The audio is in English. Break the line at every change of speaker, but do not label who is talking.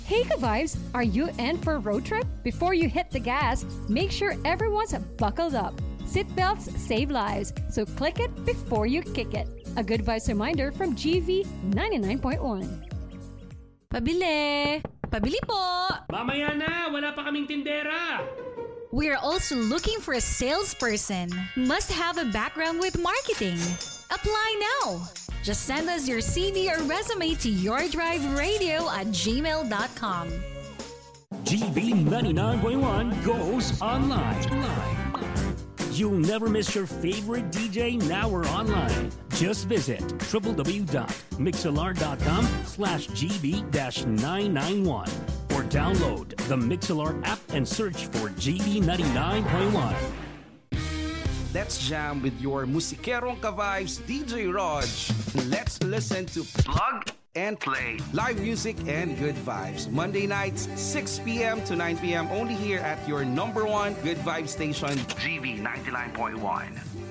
Hey Ka-Vibes, are you in for a road trip? Before you hit the gas, make sure everyone's buckled up. Seatbelts save lives, so click it before you kick it. A good vibes reminder from GV 99.1.
Pabili! Pabili po!
Mamaya na! Wala pa kaming tindera!
We're also looking for a salesperson. Must have a background with marketing. Apply now! Just send us your CV or resume to yourdriveradio@gmail.com.
GV 99.1 goes online. You'll never miss your favorite DJ now or online. Just visit www.mixlr.com/GB-991 or download the Mixlr app and search for GV 99.1.
Let's jam with your Musikerong Ka-Vibes DJ Rog. Let's listen to Plug and Play. Live music and good vibes. Monday nights, 6 p.m. to 9 p.m. only here at your number one good vibe station, GV 99.1.